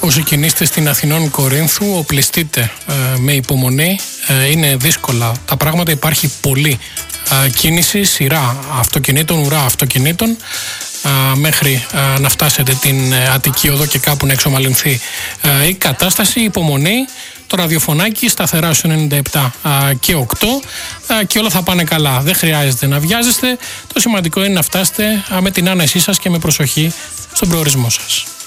Όσοι κινείστε στην Αθηνών Κορίνθου, οπλιστείτε με υπομονή. Είναι δύσκολα τα πράγματα, υπάρχει πολλή κίνηση, σειρά αυτοκινήτων, ουρά αυτοκινήτων, μέχρι να φτάσετε την Αττική Οδό και κάπου να εξομαλυνθεί η κατάσταση. Υπομονή, το ραδιοφωνάκι σταθερά στους 97 και 8 και όλα θα πάνε καλά. Δεν χρειάζεται να βιάζεστε. Το σημαντικό είναι να φτάσετε με την άνεσή σας και με προσοχή στον προορισμό σας.